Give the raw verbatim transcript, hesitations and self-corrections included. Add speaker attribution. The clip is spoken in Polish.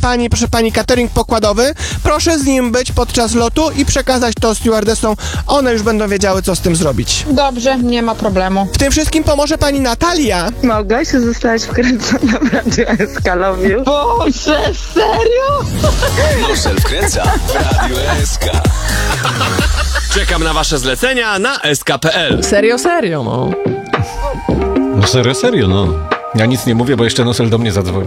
Speaker 1: pani, proszę pani, catering pokładowy. Proszę z nim być podczas lotu i przekazać to stewardessom. One już będą wiedziały, co z tym zrobić.
Speaker 2: Dobrze, nie ma problemu.
Speaker 1: W tym wszystkim pomoże pani Natalia.
Speaker 3: Mogłaś zostać wkręcona w Radio S K Love You.
Speaker 2: Boże, serio?
Speaker 4: Marcel wkręca w Radio S K. Czekam na wasze zlecenia na S K kropka P L.
Speaker 5: Serio, serio, no.
Speaker 6: No serio, serio, no. Ja nic nie mówię, bo jeszcze Nosel do mnie zadzwoni.